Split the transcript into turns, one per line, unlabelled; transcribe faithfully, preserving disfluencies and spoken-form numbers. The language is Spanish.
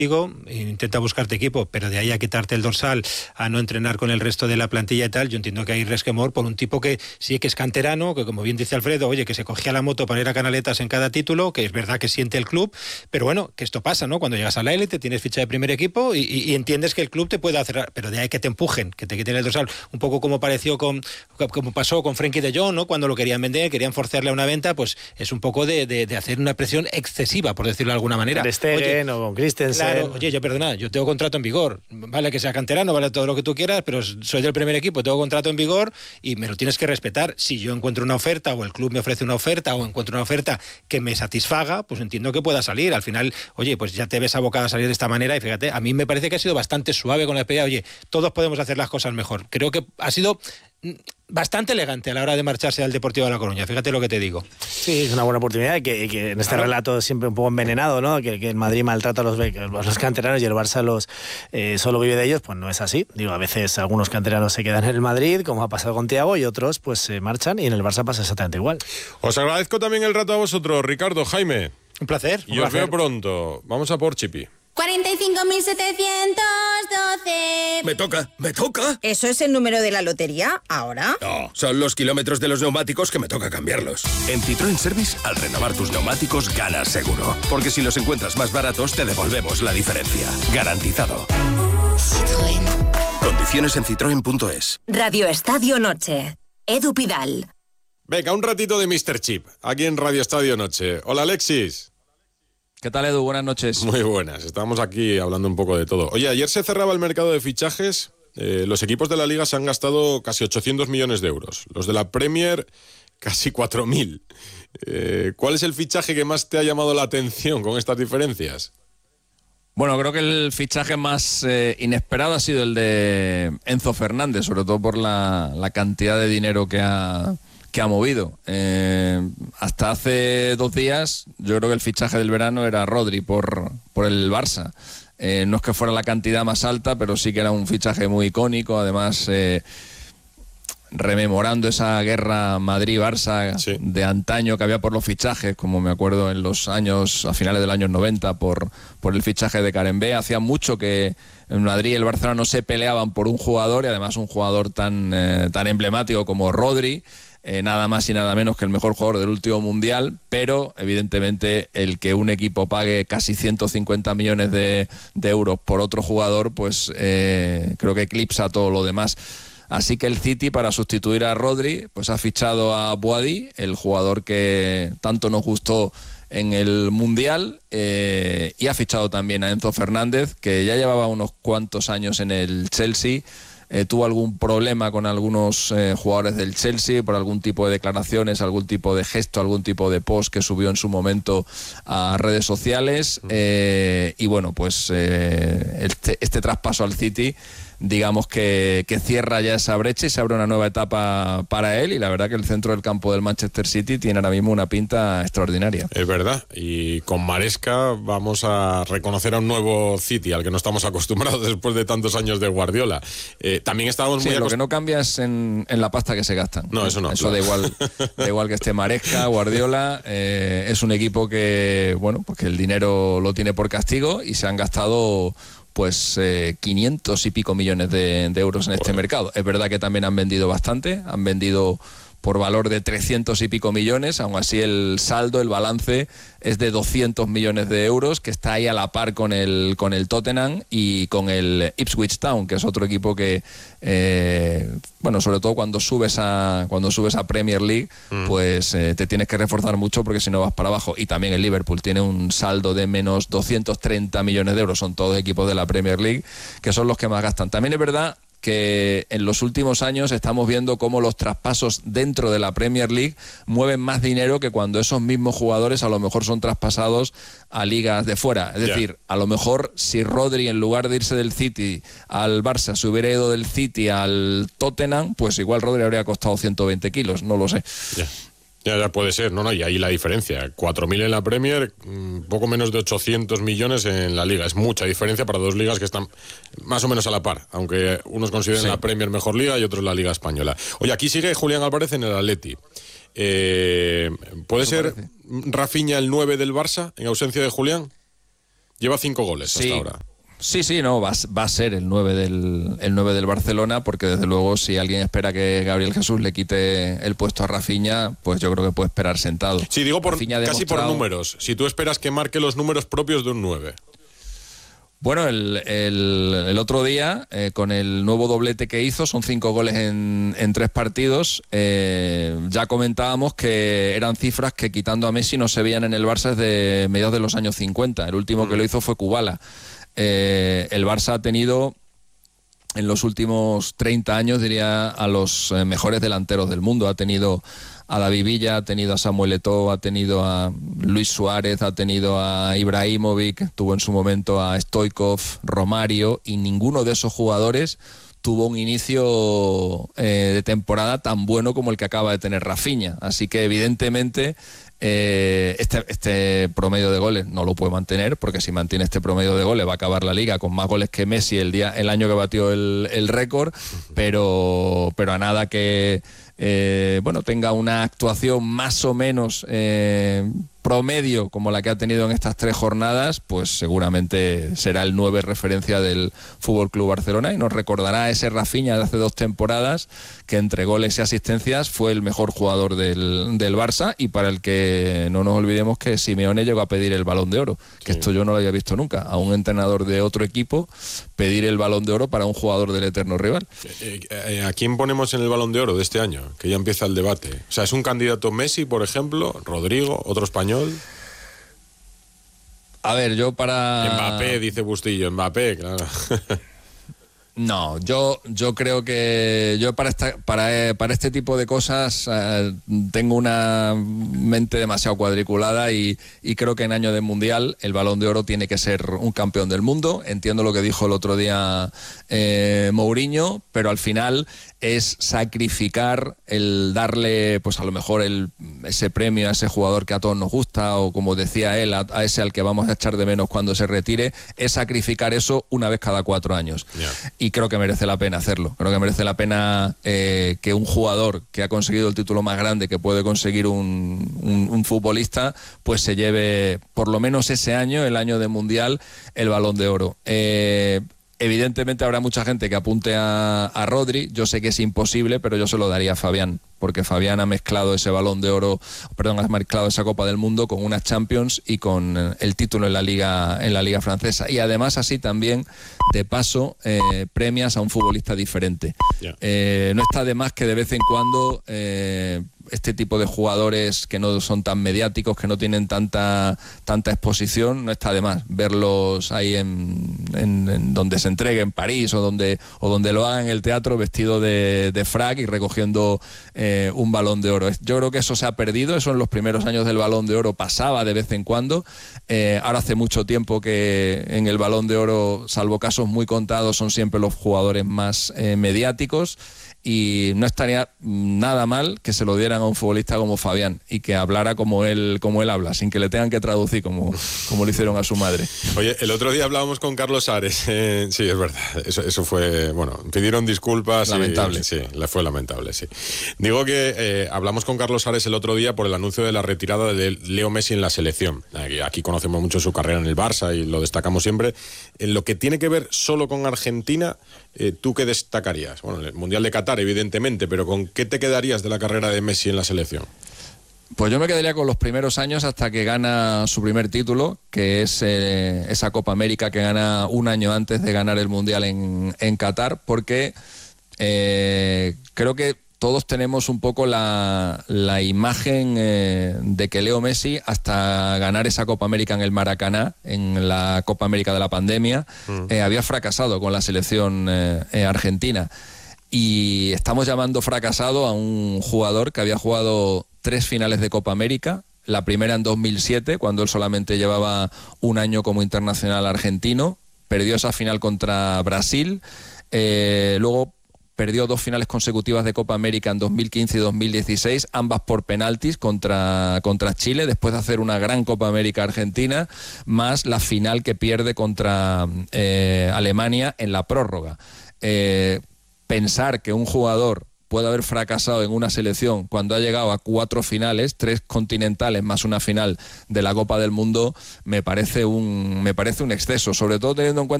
intenta buscarte equipo, pero de ahí a quitarte el dorsal, a no entrenar con el resto de la plantilla y tal, yo entiendo que hay resquemor por un tipo que sí que es canterano, que como bien dice Alfredo, oye, que se cogía la moto para ir a Canaletas en cada título, que es verdad que siente el club, pero bueno, que esto pasa, ¿no? Cuando llegas a la élite, tienes ficha de primer equipo y, y, y entiendes que el club te puede hacer, pero de ahí que te empujen, que te quiten el dorsal, un poco como pareció con, como pasó con Frenkie de Jong, ¿no? Cuando lo querían vender, querían forzarle a una venta, pues es un poco de, de, de hacer una presión excesiva, por decirlo de alguna manera.
De Stegen o con Christensen.
Claro, oye, yo perdona, yo tengo contrato en vigor, vale que sea canterano, vale todo lo que tú quieras, pero soy del primer equipo, tengo contrato en vigor y me lo tienes que respetar. Si yo encuentro una oferta o el club me ofrece una oferta o encuentro una oferta que me satisfaga, pues entiendo que pueda salir. Al final, oye, pues ya te ves abocado a salir de esta manera y fíjate, a mí me parece que ha sido bastante suave con la despedida. Oye, todos podemos hacer las cosas mejor. Creo que ha sido bastante elegante a la hora de marcharse al Deportivo de La Coruña, fíjate lo que te digo.
Sí, es una buena oportunidad y que, que en este claro. relato siempre un poco envenenado, ¿no? Que, que el Madrid maltrata a los, los canteranos y el Barça los eh, solo vive de ellos, pues no es así. Digo, a veces algunos canteranos se quedan en el Madrid, como ha pasado con Thiago, y otros pues se marchan y en el Barça pasa exactamente igual.
Os agradezco también el rato a vosotros, Ricardo, Jaime.
Un placer.
Y os veo pronto. Vamos a por Chipi.
cuarenta y cinco mil setecientos doce.
Me toca, me toca.
¿Eso es el número de la lotería ahora?
No, son los kilómetros de los neumáticos que me toca cambiarlos.
En Citroën Service, al renovar tus neumáticos, ganas seguro. Porque si los encuentras más baratos, te devolvemos la diferencia. Garantizado.
Citroën.
Condiciones en citroen punto es.
Radio Estadio Noche. Edu Pidal.
Venga, un ratito de míster Chip, aquí en Radio Estadio Noche. Hola, Alexis.
¿Qué tal, Edu? Buenas noches.
Muy buenas, estamos aquí hablando un poco de todo. Oye, ayer se cerraba el mercado de fichajes, eh, los equipos de la Liga se han gastado casi ochocientos millones de euros, los de la Premier casi cuatro mil. Eh, ¿Cuál es el fichaje que más te ha llamado la atención con estas diferencias?
Bueno, creo que el fichaje más eh, inesperado ha sido el de Enzo Fernández, sobre todo por la, la cantidad de dinero que ha... que ha movido. Eh, hasta hace dos días yo creo que el fichaje del verano era Rodri por, por el Barça. Eh, no es que fuera la cantidad más alta, pero sí que era un fichaje muy icónico, además eh, rememorando esa guerra Madrid-Barça sí. de antaño que había por los fichajes, como me acuerdo en los años, a finales de los años noventa, por, por el fichaje de Karembé. Hacía mucho que en Madrid y el Barcelona no se peleaban por un jugador, y además un jugador tan, eh, tan emblemático como Rodri. Eh, nada más y nada menos que el mejor jugador del último mundial, pero evidentemente el que un equipo pague casi ciento cincuenta millones de, de euros por otro jugador, pues eh, creo que eclipsa todo lo demás. Así que el City, para sustituir a Rodri, pues ha fichado a Boadi, el jugador que tanto nos gustó en el Mundial, eh, y ha fichado también a Enzo Fernández, que ya llevaba unos cuantos años en el Chelsea. Eh, tuvo algún problema con algunos eh, jugadores del Chelsea por algún tipo de declaraciones, algún tipo de gesto, algún tipo de post que subió en su momento a redes sociales. Eh, y bueno, pues eh, este, este traspaso al City, digamos que, que cierra ya esa brecha y se abre una nueva etapa para él, y la verdad que el centro del campo del Manchester City tiene ahora mismo una pinta extraordinaria.
Es verdad, y con Maresca vamos a reconocer a un nuevo City al que no estamos acostumbrados después de tantos años de Guardiola. Eh, también estábamos
sí,
muy
lo
acost...
que no cambia es en, en la pasta que se gastan.
No, eso no.
Eso claro. da igual, da igual que esté Maresca, Guardiola, eh, es un equipo que, bueno, pues que el dinero lo tiene por castigo y se han gastado pues eh, quinientos y pico millones de, de euros en este bueno. mercado. Es verdad que también han vendido bastante, han vendido por valor de trescientos y pico millones, aún así el saldo, el balance es de doscientos millones de euros, que está ahí a la par con el con el Tottenham y con el Ipswich Town, que es otro equipo que eh, bueno, sobre todo cuando subes a cuando subes a Premier League, mm. pues eh, te tienes que reforzar mucho, porque si no vas para abajo. Y también el Liverpool tiene un saldo de menos doscientos treinta millones de euros, son todos equipos de la Premier League que son los que más gastan. También es verdad que en los últimos años estamos viendo cómo los traspasos dentro de la Premier League mueven más dinero que cuando esos mismos jugadores a lo mejor son traspasados a ligas de fuera. Es decir, yeah. a lo mejor si Rodri, en lugar de irse del City al Barça, se hubiera ido del City al Tottenham, pues igual Rodri habría costado ciento veinte kilos, no lo sé.
Yeah. Ya, ya puede ser, no, no, y ahí la diferencia, cuatro mil en la Premier, poco menos de ochocientos millones en la Liga, es mucha diferencia para dos ligas que están más o menos a la par, aunque unos consideren sí. la Premier mejor liga y otros la Liga Española. Oye, aquí sigue Julián Álvarez en el Atleti. Eh, ¿Puede ser parece. Rafinha el nueve del Barça en ausencia de Julián? Lleva cinco goles
sí.
hasta ahora.
Sí, sí, no, va, va a ser el nueve del el nueve del Barcelona, porque desde luego si alguien espera que Gabriel Jesús le quite el puesto a Rafinha, pues yo creo que puede esperar sentado.
Sí, digo por,
Rafinha
casi
demostrado...
por números. Si tú esperas que marque los números propios de un nueve.
Bueno, el, el, el otro día, eh, con el nuevo doblete que hizo, son cinco goles en, en tres partidos, eh, ya comentábamos que eran cifras que quitando a Messi no se veían en el Barça desde mediados de los años cincuenta. El último mm. que lo hizo fue Kubala. Eh, el Barça ha tenido en los últimos treinta años, diría, a los eh, mejores delanteros del mundo. Ha tenido a David Villa, ha tenido a Samuel Eto'o, ha tenido a Luis Suárez, ha tenido a Ibrahimovic, tuvo en su momento a Stoichkov, Romario, y ninguno de esos jugadores tuvo un inicio eh, de temporada tan bueno como el que acaba de tener Rafinha. Así que evidentemente eh, este, este promedio de goles no lo puede mantener, porque si mantiene este promedio de goles va a acabar la liga con más goles que Messi el día el año que batió el, el récord, pero, pero a nada que eh, bueno tenga una actuación más o menos eh, promedio como la que ha tenido en estas tres jornadas, pues seguramente será el nueve referencia del F C Barcelona y nos recordará ese Rafinha de hace dos temporadas que entre goles y asistencias fue el mejor jugador del, del Barça, y para el que no nos olvidemos que Simeone llegó a pedir el Balón de Oro, que sí. Esto yo no lo había visto nunca, a un entrenador de otro equipo pedir el Balón de Oro para un jugador del eterno rival.
Eh, eh, ¿A quién ponemos en el Balón de Oro de este año? Que ya empieza el debate. O sea, ¿es un candidato Messi, por ejemplo, Rodrigo, otro español?
A ver, yo para...
Mbappé, dice Bustillo, Mbappé, claro.
No, yo yo creo que yo para esta, para para este tipo de cosas eh, tengo una mente demasiado cuadriculada y, y creo que en año de mundial el Balón de Oro tiene que ser un campeón del mundo. Entiendo lo que dijo el otro día eh, Mourinho, pero al final es sacrificar el darle, pues a lo mejor el, ese premio a ese jugador que a todos nos gusta, o como decía él, a, a ese al que vamos a echar de menos cuando se retire, es sacrificar eso una vez cada cuatro años. Yeah. Y creo que merece la pena hacerlo. Creo que merece la pena eh, que un jugador que ha conseguido el título más grande que puede conseguir un, un, un futbolista, pues se lleve por lo menos ese año, el año de Mundial, el Balón de Oro. Eh, Evidentemente habrá mucha gente que apunte a, a Rodri. Yo sé que es imposible, pero yo se lo daría a Fabián, porque Fabián ha mezclado ese Balón de Oro, perdón, ha mezclado esa Copa del Mundo con unas Champions y con el título en la Liga en la Liga francesa. Y además así también, de paso, eh, premias a un futbolista diferente. Yeah. Eh, no está de más que de vez en cuando eh, este tipo de jugadores que no son tan mediáticos, que no tienen tanta tanta exposición, no está de más verlos ahí en, en, en donde se entregue, en París, o donde o donde lo hagan en el teatro, vestido de, de frac y recogiendo eh, un Balón de Oro. Yo creo que eso se ha perdido. Eso en los primeros años del Balón de Oro pasaba de vez en cuando. Eh, ahora hace mucho tiempo que en el Balón de Oro, salvo casos muy contados, son siempre los jugadores más eh, mediáticos. Y no estaría nada mal que se lo dieran a un futbolista como Fabián y que hablara como él como él habla, sin que le tengan que traducir como, como le hicieron a su madre.
Oye, el otro día hablábamos con Carlos Ares. Eh, sí, es verdad. Eso, eso fue, bueno, pidieron disculpas.
Lamentable.
Y, sí, fue lamentable, sí. Digo que eh, hablamos con Carlos Ares el otro día por el anuncio de la retirada de Leo Messi en la selección. Aquí, aquí conocemos mucho su carrera en el Barça y lo destacamos siempre. En lo que tiene que ver solo con Argentina, eh, ¿tú qué destacarías? Bueno, el Mundial de Qatar, evidentemente, pero ¿con qué te quedarías de la carrera de Messi en la selección?
Pues yo me quedaría con los primeros años hasta que gana su primer título, que es eh, esa Copa América que gana un año antes de ganar el Mundial en, en Qatar, porque eh, creo que todos tenemos un poco la, la imagen eh, de que Leo Messi, hasta ganar esa Copa América en el Maracaná, en la Copa América de la pandemia, mm. eh, había fracasado con la selección eh, eh, argentina. Y estamos llamando fracasado a un jugador que había jugado tres finales de Copa América, la primera en dos mil siete, cuando él solamente llevaba un año como internacional argentino, perdió esa final contra Brasil, eh, luego perdió dos finales consecutivas de Copa América en dos mil quince y dos mil dieciséis, ambas por penaltis contra, contra Chile, después de hacer una gran Copa América Argentina, más la final que pierde contra eh, Alemania en la prórroga. Eh, pensar que un jugador puede haber fracasado en una selección cuando ha llegado a cuatro finales, tres continentales más una final de la Copa del Mundo, me parece un, me parece un exceso, sobre todo teniendo en cuenta